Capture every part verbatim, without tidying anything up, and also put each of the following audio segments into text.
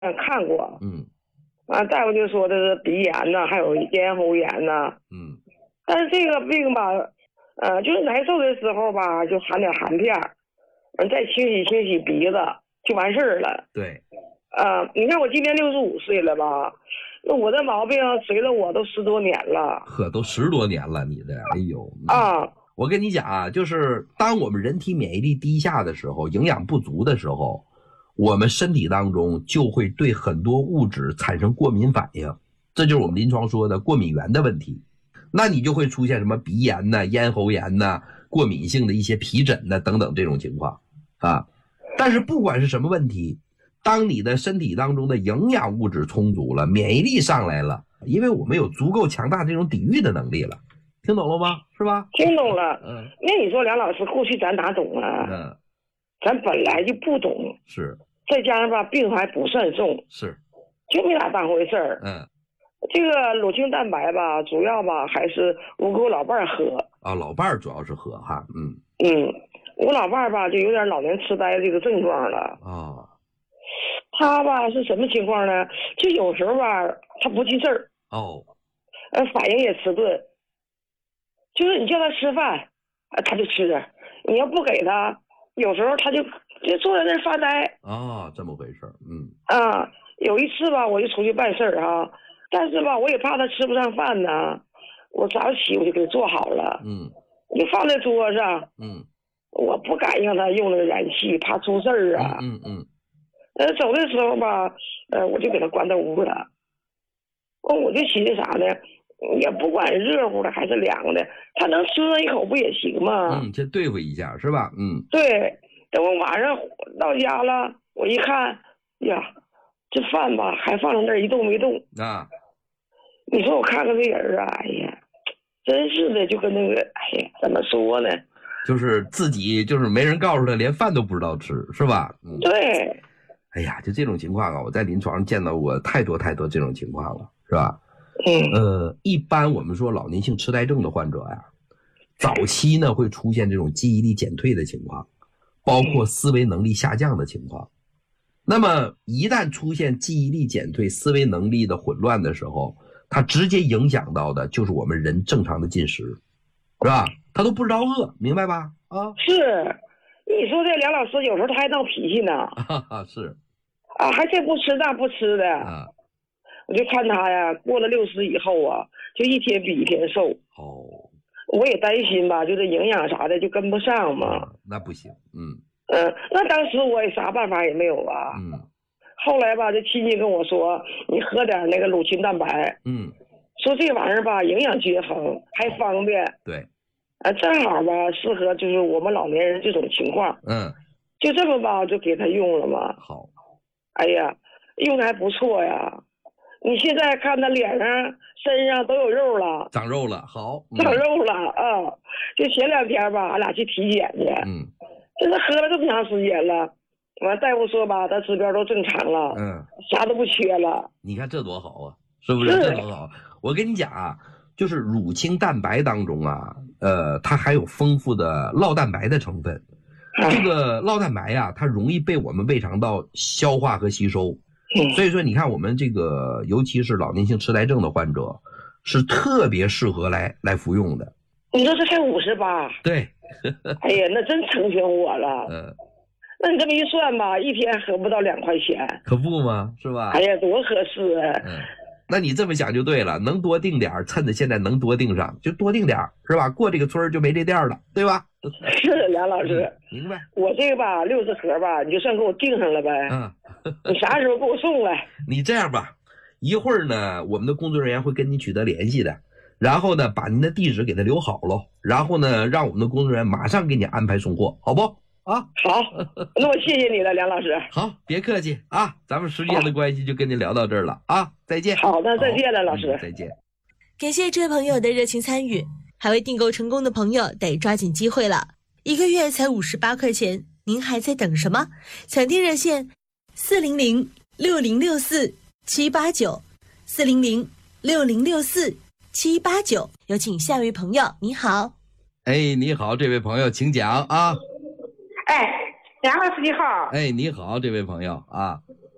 嗯看过， 嗯啊，大夫就说的是鼻炎呐，还有咽喉炎呐。 嗯， 但是这个病吧，呃，就是难受的时候吧，就含点含片儿，嗯，再清洗清洗鼻子就完事儿了。 对， 啊，你看我今年六十五岁了吧，那我这毛病随了我都十多年了。 呵，都十多年了，你的，哎呦， 啊， 我跟你讲啊，就是当我们人体免疫力低下的时候，营养不足的时候，我们身体当中就会对很多物质产生过敏反应，这就是我们临床说的过敏源的问题。那你就会出现什么鼻炎呐、咽喉炎呐、过敏性的一些皮疹呐等等这种情况啊。但是不管是什么问题，当你的身体当中的营养物质充足了，免疫力上来了，因为我们有足够强大这种抵御的能力了，听懂了吗？是吧？ 听懂了。 嗯， 那你说梁老师，过去咱哪懂啊？ 嗯， 咱本来就不懂， 是再加上吧病还不算重， 是， 就没咋当回事儿。 嗯， 这个乳清蛋白吧，主要吧还是我给我老伴儿喝。 啊，老伴儿主要是喝哈，嗯嗯，我老伴儿吧就有点老年痴呆这个症状了。 啊， 他吧是什么情况呢？就有时候吧他不记事儿， 哦， 呃反应也迟钝，就是你叫他吃饭，啊他就吃，你要不给他，有时候他就就坐在那儿发呆。 啊，这么回事儿，嗯啊，有一次吧，我就出去办事儿哈，但是吧，我也怕他吃不上饭呢，我早起我就给他做好了， 嗯我就放在桌上， 嗯我不敢让他用那个燃气，怕出事儿啊。 嗯嗯呃，走的时候吧，呃，我就给他关到屋了。哦，我就寻思啥呢？也不管热乎的还是凉的，他能吃上一口不也行吗？ 嗯，先对付一下是吧？嗯， 对，等我晚上到家了，我一看，呀，这饭吧还放在那儿一动没动。 啊， 你说我看看这人啊，哎呀，真是的，就跟那个，哎呀，怎么说呢？ 就是自己就是没人告诉他，连饭都不知道吃，是吧？嗯， 对， 哎呀，就这种情况啊，我在临床上见到过太多太多这种情况了，是吧？ 嗯呃，一般我们说老年性痴呆症的患者呀，早期呢会出现这种记忆力减退的情况，包括思维能力下降的情况。那么一旦出现记忆力减退、思维能力的混乱的时候，它直接影响到的就是我们人正常的进食，是吧？他都不知道饿，明白吧？啊， 是，你说这梁老师有时候他还闹脾气呢， 哈哈，是啊，还这不吃那不吃的。 啊， 我就看他呀，过了六十以后啊，就一天比一天瘦。 哦， 我也担心吧，就是营养啥的就跟不上嘛。 啊，那不行，嗯嗯，那当时我也啥办法也没有啊。 嗯后来吧，这亲戚跟我说，你喝点那个乳清蛋白， 嗯， 说这玩意儿吧营养均衡还方便， 对， 啊，正好吧适合就是我们老年人这种情况， 嗯， 就这么吧就给他用了嘛。 好， 哎呀，用的还不错呀。你现在看他脸上、身上都有肉了， 长肉了，好，嗯长肉了啊！就前两天吧，俺俩去体检去， 嗯这是喝了这么长时间了，完大夫说吧，他指标都正常了， 嗯， 啥都不缺了。 你看这多好啊，是不是？ 是这多好！我跟你讲啊，就是乳清蛋白当中啊，呃，它还有丰富的酪蛋白的成分。这个酪蛋白呀、它容易被我们胃肠道消化和吸收， 嗯所以说你看我们这个，尤其是老年性痴呆症的患者，是特别适合来来服用的。 你说这才五十八， 对， 哎呀，那真成全我了。 呃， 那你这么一算吧，一天合不到两块钱， 可不吗？是吧？ 哎呀，多合适啊！ 嗯，那你这么想就对了，能多订点儿，趁着现在能多订上就多订点儿，是吧？过这个村儿就没这店儿了，对吧？ 是梁老师， 明白？ 我这个吧六十盒吧，你就算给我订上了呗。 嗯， 你啥时候给我送来？ 你这样吧，一会儿呢，我们的工作人员会跟你取得联系的，然后呢，把您的地址给他留好喽，然后呢，让我们的工作人员马上给你安排送货，好不？啊， 好，那我谢谢你了，梁老师。 好，别客气啊，咱们时间的关系就跟您聊到这儿了啊，再见。 好的，再见了，老师。 嗯再见。 感谢这位朋友的热情参与，还未订购成功的朋友得抓紧机会了，一个月才五十八块钱，您还在等什么？抢订热线四零零六零六四七八九四零零六零六四七八九，有请下一位朋友，你好。 哎，你好，这位朋友，请讲啊。 哎，梁老师你好。 哎，你好，这位朋友啊。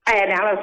哎，梁老师。